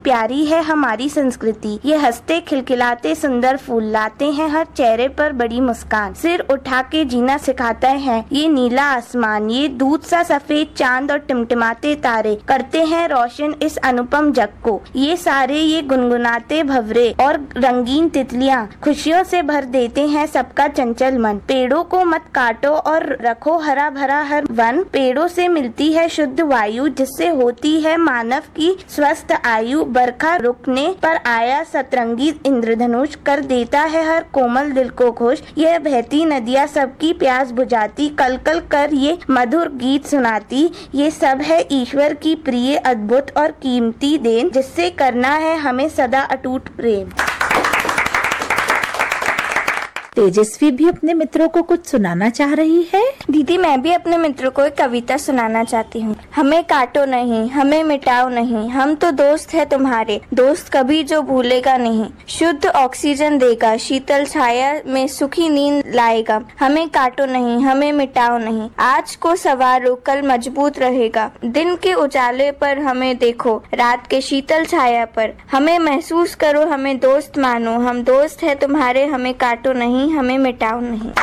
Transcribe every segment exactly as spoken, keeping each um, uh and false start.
प्यारी है हमारी संस्कृति, ये हंसते खिलखिलाते सुंदर फूल लाते हैं हर चेहरे पर बड़ी मुस्कान। सिर उठा के जीना सिखाता है ये नीला आसमान, ये दूध सा सफेद चांद और टिमटिमाते तारे करते हैं रोशन इस अनुपम जग को। ये सारे ये गुनगुनाते भंवरे और रंगीन तितलियां खुशियों से भर देते हैं सबका चंचल मन। पेड़ों को मत काटो और रखो हरा भरा हर वन, पेड़ों से मिलती है शुद्ध वायु जिससे होती है मानव की स्वस्थ आयु। बरखा रुकने पर आया सतरंगी इंद्रधनुष कर देता है हर कोमल दिल को खुश। यह बहती नदियाँ सबकी प्यास बुझाती, कल कल कर ये मधुर गीत सुनाती। ये सब है ईश्वर की प्रिय अद्भुत और कीमती देन जिससे करना है हमें सदा अटूट प्रेम। तेजस्वी भी अपने मित्रों को कुछ सुनाना चाह रही है। दीदी मैं भी अपने मित्रों को एक कविता सुनाना चाहती हूँ। हमें काटो नहीं, हमें मिटाओ नहीं, हम तो दोस्त है तुम्हारे, दोस्त कभी जो भूलेगा नहीं। शुद्ध ऑक्सीजन देगा, शीतल छाया में सुखी नींद लाएगा। हमें काटो नहीं, हमें मिटाओ नहीं, आज को सवारो कल मजबूत रहेगा। दिन के उजाले पर हमें देखो, रात के शीतल छाया पर हमें महसूस करो, हमें दोस्त मानो। हम दोस्त है तुम्हारे, हमें काटो नहीं, हमें मिटाओ नहीं।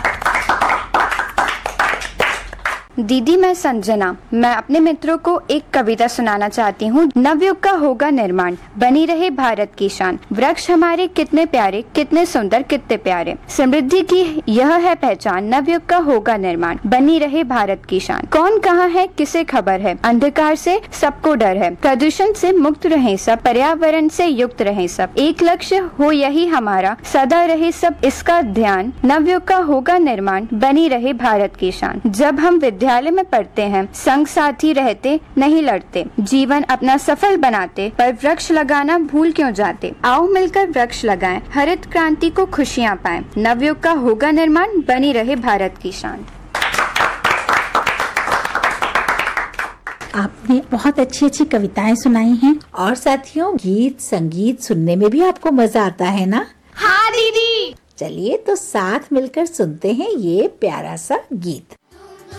दीदी मैं संजना, मैं अपने मित्रों को एक कविता सुनाना चाहती हूँ। नवयुग का होगा निर्माण, बनी रहे भारत की शान। वृक्ष हमारे कितने प्यारे, कितने सुंदर, कितने प्यारे। समृद्धि की यह है पहचान, नवयुग का होगा निर्माण, बनी रहे भारत की शान। कौन कहाँ है किसे खबर है, अंधकार से सबको डर है। प्रदूषण से मुक्त रहे सब, पर्यावरण से युक्त रहे सब। एक लक्ष्य हो यही हमारा, सदा रहे सब इसका ध्यान। नवयुग का होगा निर्माण, बनी रहे भारत की शान। जब हम विद्यालय में पढ़ते हैं, संग साथी रहते नहीं लड़ते, जीवन अपना सफल बनाते, पर वृक्ष लगाना भूल क्यों जाते। आओ मिलकर वृक्ष लगाएं, हरित क्रांति को खुशियां पाएं। नवयुग का होगा निर्माण, बनी रहे भारत की शान। आपने बहुत अच्छी अच्छी कविताएं सुनाई हैं और साथियों गीत संगीत सुनने में भी आपको मजा आता है ना। हाँ दीदी। चलिए तो साथ मिलकर सुनते हैं ये प्यारा सा गीत।